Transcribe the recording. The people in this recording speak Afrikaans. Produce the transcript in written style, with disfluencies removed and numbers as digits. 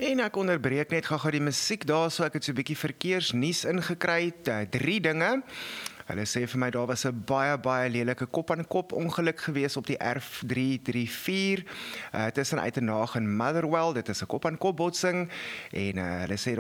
En ek onderbreek net gou die musiek daar, so ek het so 'n bietjie verkeersnuus ingekry, 3 dinge. Hulle sê vir my daar was 'n baie lelike kop-aan-kop ongeluk gewees op die R334 tussen Uitenhage en Motherwell. Dit is 'n kop-aan-kop botsing en hulle sê